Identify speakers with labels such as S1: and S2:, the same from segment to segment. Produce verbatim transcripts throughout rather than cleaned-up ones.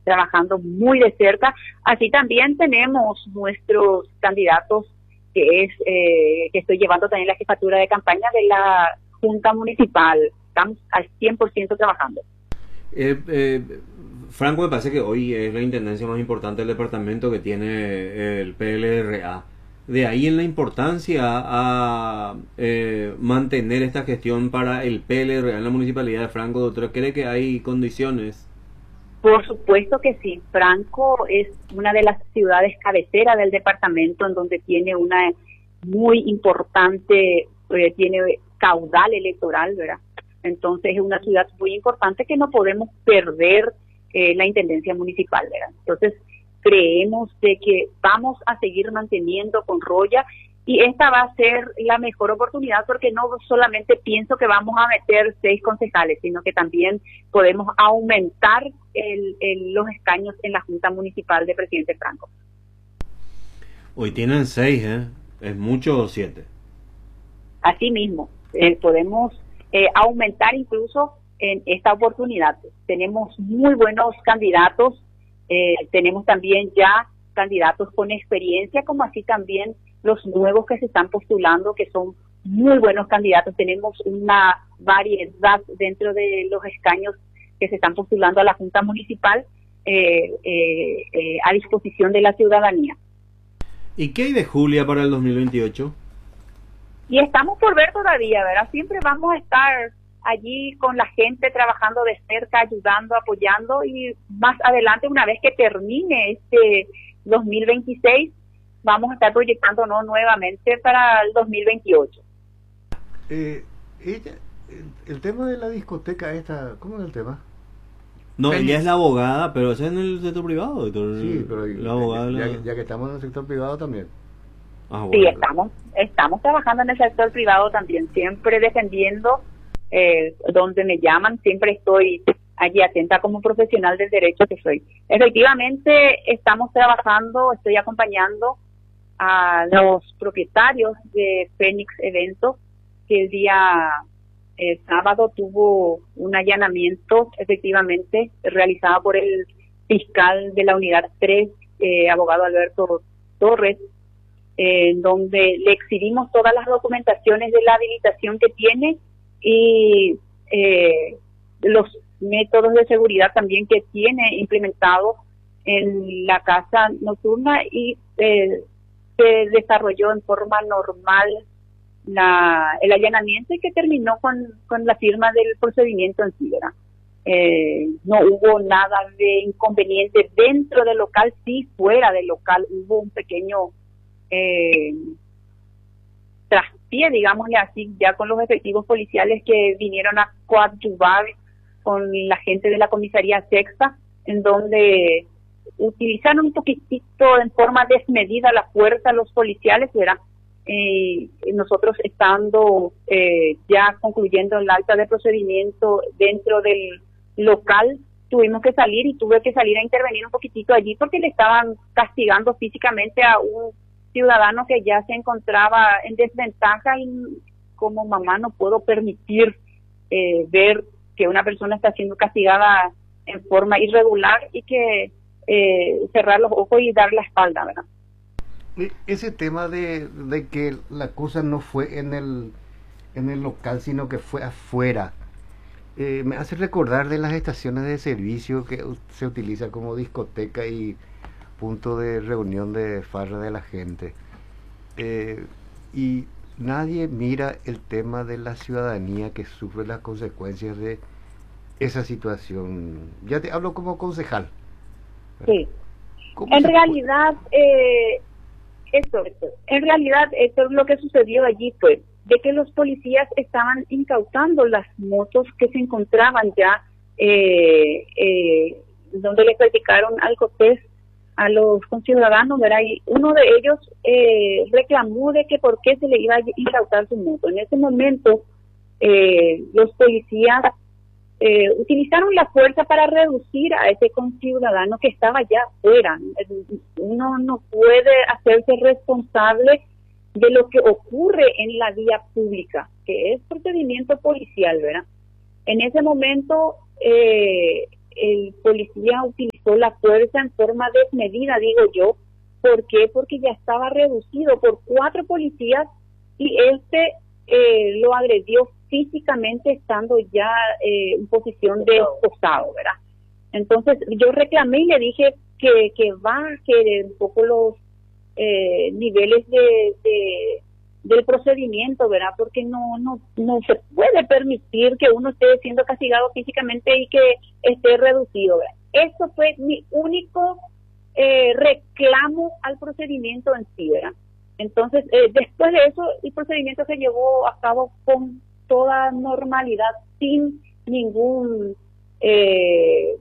S1: trabajando muy de cerca. Así también tenemos nuestros candidatos, que es eh, que estoy llevando también la jefatura de campaña de la Junta Municipal. Estamos al cien por ciento trabajando.
S2: Eh, eh, Franco, me parece que hoy es la intendencia más importante del departamento que tiene el P L R A. De ahí en la importancia a eh, mantener esta gestión para el P L R A en la municipalidad de Franco, doctora. ¿Cree que hay condiciones?
S1: Por supuesto que sí. Franco es una de las ciudades cabecera del departamento, en donde tiene una muy importante, eh, tiene caudal electoral, ¿verdad? Entonces es una ciudad muy importante que no podemos perder eh, la intendencia municipal, ¿verdad? Entonces creemos de que vamos a seguir manteniendo con Roya, y esta va a ser la mejor oportunidad, porque no solamente pienso que vamos a meter seis concejales, sino que también podemos aumentar el, el, los escaños en la Junta Municipal de Presidente Franco.
S2: Hoy tienen seis, ¿eh? ¿Es mucho o siete?
S1: Así mismo, eh, podemos eh, aumentar incluso en esta oportunidad. Tenemos muy buenos candidatos, eh, tenemos también ya candidatos con experiencia, como así también los nuevos que se están postulando, que son muy buenos candidatos. Tenemos una variedad dentro de los escaños que se están postulando a la Junta Municipal eh, eh, eh, a disposición de la ciudadanía.
S2: ¿Y qué hay de Julia para el dos mil veintiocho?
S1: Y estamos por ver todavía, ¿verdad? Siempre vamos a estar allí con la gente, trabajando de cerca, ayudando, apoyando, y más adelante, una vez que termine este dos mil veintiséis, vamos a estar proyectándonos nuevamente para el dos mil veintiocho.
S3: Eh, ella, el, el tema de la discoteca esta, ¿cómo es el tema?
S2: No, ella es la abogada, pero es en el sector privado, doctor.
S3: Sí, pero
S2: la abogada
S3: ya,
S2: la...
S3: ya que estamos en el sector privado también.
S2: Ah, bueno.
S1: Sí, estamos, estamos trabajando en el sector privado también, siempre defendiendo eh, donde me llaman, siempre estoy allí atenta como profesional del derecho que soy. Efectivamente, estamos trabajando, estoy acompañando a los propietarios de Fénix Eventos, que el día eh, sábado tuvo un allanamiento, efectivamente, realizado por el fiscal de la unidad tres, eh, abogado Alberto Torres, en eh, donde le exhibimos todas las documentaciones de la habilitación que tiene, y eh, los métodos de seguridad también que tiene implementado en la casa nocturna, y eh, se desarrolló en forma normal la, el allanamiento, y que terminó con, con la firma del procedimiento en sí, ¿verdad? Eh, no hubo nada de inconveniente dentro del local. Sí, fuera del local hubo un pequeño eh, traspié, digámosle así, ya con los efectivos policiales que vinieron a coadyuvar con la gente de la comisaría sexta, en donde utilizaron un poquitito en forma desmedida la fuerza los policiales, ¿verdad? Eh, nosotros estando eh, ya concluyendo el acta de procedimiento dentro del local, tuvimos que salir y tuve que salir a intervenir un poquitito allí, porque le estaban castigando físicamente a un ciudadano que ya se encontraba en desventaja, y como mamá no puedo permitir eh, ver que una persona está siendo castigada en forma irregular, y que eh, cerrar los ojos y dar la espalda, ¿verdad?
S3: Ese tema de, de que la cosa no fue en el en el local, sino que fue afuera, eh, me hace recordar de las estaciones de servicio que se utiliza como discoteca y punto de reunión de farra de la gente, eh, y nadie mira el tema de la ciudadanía que sufre las consecuencias de esa situación. Ya te hablo como concejal.
S1: Sí. En realidad, eh, esto, esto, en realidad, esto es lo que sucedió allí, pues, de que los policías estaban incautando las motos que se encontraban ya, eh, eh, donde le practicaron alcotest a los conciudadanos, ¿verdad? Y uno de ellos eh, reclamó de que por qué se le iba a incautar su moto. En ese momento, eh, los policías eh, utilizaron la fuerza para reducir a ese conciudadano que estaba ya afuera. Uno no puede hacerse responsable de lo que ocurre en la vía pública, que es procedimiento policial, ¿verdad? En ese momento, eh, el policía utilizó utilizó la fuerza en forma desmedida, digo yo. ¿Por qué? Porque ya estaba reducido por cuatro policías y este eh, lo agredió físicamente estando ya eh, en posición de esposado, ¿verdad? Entonces yo reclamé y le dije que, que baje un poco los eh, niveles de, de del procedimiento, ¿verdad? Porque no no no se puede permitir que uno esté siendo castigado físicamente y que esté reducido, ¿verdad? Eso fue mi único eh, reclamo al procedimiento en sí, ¿verdad? Entonces, eh, después de eso, el procedimiento se llevó a cabo con toda normalidad, sin ningún eh,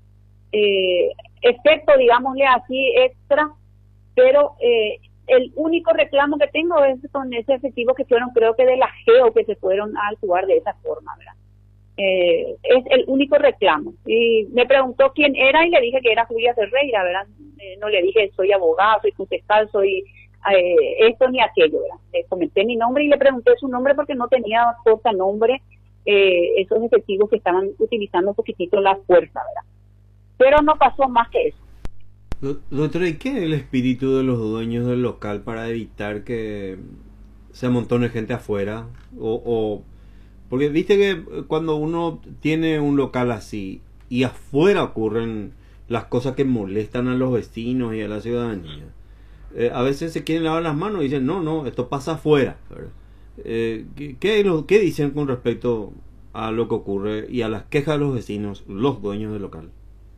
S1: eh, efecto, digámosle así, extra, pero eh, el único reclamo que tengo es con ese efectivo que fueron, creo que de la GEO, que se fueron a actuar de esa forma, ¿verdad? Eh, es el único reclamo. Y me preguntó quién era y le dije que era Julia Ferreira, ¿verdad? Eh, no le dije soy abogado, soy fiscal, soy eh, esto ni aquello, ¿verdad? Le comenté mi nombre y le pregunté su nombre porque no tenía cosa nombre eh, esos efectivos que estaban utilizando un poquitito la fuerza, ¿verdad? Pero no pasó más que eso.
S2: Doctora, ¿y qué es el espíritu de los dueños del local para evitar que se amontone gente afuera? O, o porque viste que cuando uno tiene un local así y afuera ocurren las cosas que molestan a los vecinos y a la ciudadanía, eh, a veces se quieren lavar las manos y dicen no, no, esto pasa afuera, ¿verdad? Eh, ¿qué, qué, ¿Qué dicen con respecto a lo que ocurre y a las quejas de los vecinos, los dueños del local?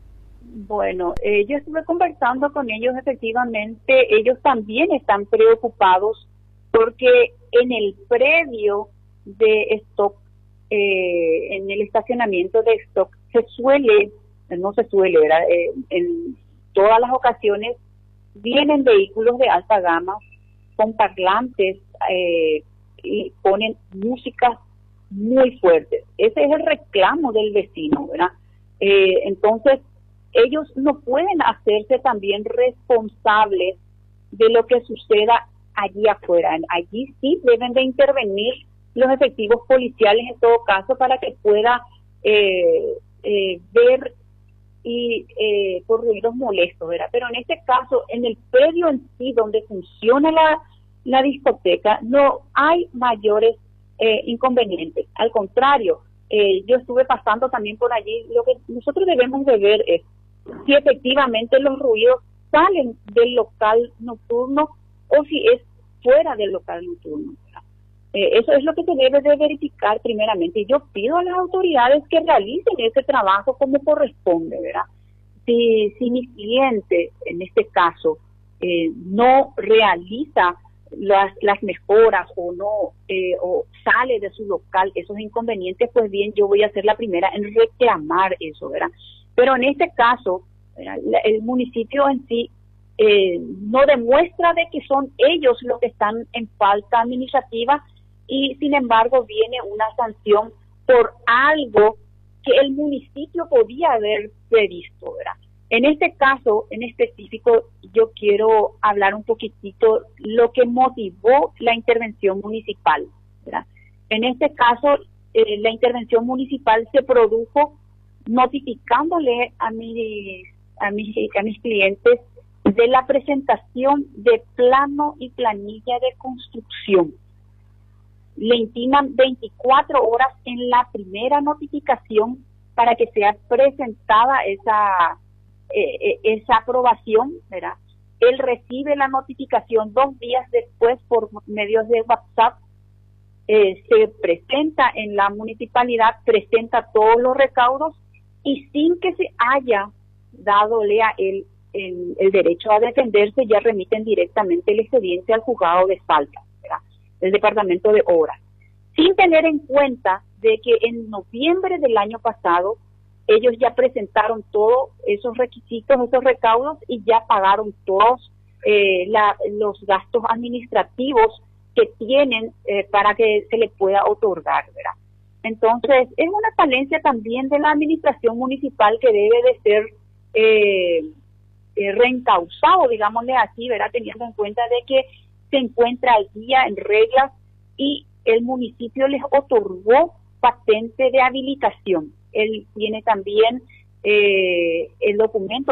S1: Bueno, eh, yo estuve conversando con ellos, efectivamente, ellos también están preocupados porque en el predio de stock, eh, en el estacionamiento de stock, se suele, no se suele, ¿verdad? Eh, en todas las ocasiones vienen vehículos de alta gama con parlantes eh, y ponen música muy fuerte. Ese es el reclamo del vecino, ¿verdad? Eh, entonces, ellos no pueden hacerse también responsables de lo que suceda allí afuera. Allí sí deben de intervenir los efectivos policiales en todo caso para que pueda eh, eh, ver y eh, por ruidos molestos, ¿verdad? Pero en este caso, en el predio en sí donde funciona la, la discoteca, no hay mayores eh, inconvenientes. Al contrario, eh, yo estuve pasando también por allí. Lo que nosotros debemos de ver es si efectivamente los ruidos salen del local nocturno o si es fuera del local nocturno. Eh, eso es lo que se debe de verificar primeramente. Y yo pido a las autoridades que realicen ese trabajo como corresponde, ¿verdad? Si, si mi cliente, en este caso, eh, no realiza las, las mejoras o no eh, o sale de su local esos inconvenientes, pues bien, yo voy a ser la primera en reclamar eso, ¿verdad? Pero en este caso, el municipio en sí eh, no demuestra de que son ellos los que están en falta administrativa y sin embargo viene una sanción por algo que el municipio podía haber previsto, ¿verdad? En este caso, en específico, yo quiero hablar un poquitito lo que motivó la intervención municipal, ¿verdad? En este caso, eh, la intervención municipal se produjo notificándole a mis, a mis, a mis clientes de la presentación de plano y planilla de construcción. Le intiman veinticuatro horas en la primera notificación para que sea presentada esa, eh, esa aprobación, ¿verdad? Él recibe la notificación dos días después por medios de WhatsApp. Eh, se presenta en la municipalidad, presenta todos los recaudos y sin que se haya dadole a él el, el derecho a defenderse, ya remiten directamente el expediente al juzgado de falta, ¿verdad? El departamento de obras, sin tener en cuenta de que en noviembre del año pasado ellos ya presentaron todos esos requisitos, esos recaudos y ya pagaron todos eh, la, los gastos administrativos que tienen eh, para que se les pueda otorgar, ¿verdad? Entonces, es una falencia también de la administración municipal que debe de ser eh, eh, reencauzado, digámosle así, ¿verdad? Teniendo en cuenta de que se encuentra al día en reglas y el municipio les otorgó patente de habilitación. Él tiene también eh, el documento